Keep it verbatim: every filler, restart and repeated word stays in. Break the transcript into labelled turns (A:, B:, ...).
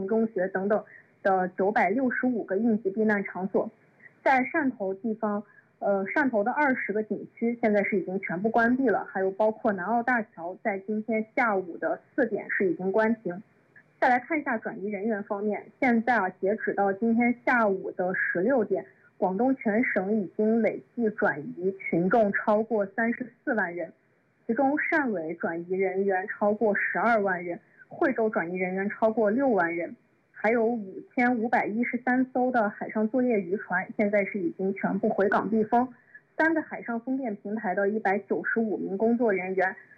A: 中学等等的九百六十五个应急避难场所。在汕头地方，呃，汕头的二十个景区现在是已经全部关闭了，还有包括南澳大桥，在今天下午的四点是已经关停。再来看一下转移人员方面，现在啊，截止到今天下午的十六点，广东全省已经累计转移群众超过三十四万人，其中汕尾转移人员超过十二万人，惠州转移人员超过六万人。还有五千五百一十三艘的海上作业渔船，现在是已经全部回港避风。三个海上风电平台的一百九十五名工作人员，